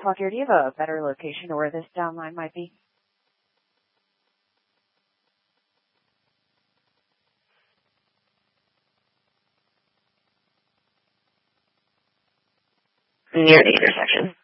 o'clock here. Do you have a better location of where this downline might be? Near the intersection.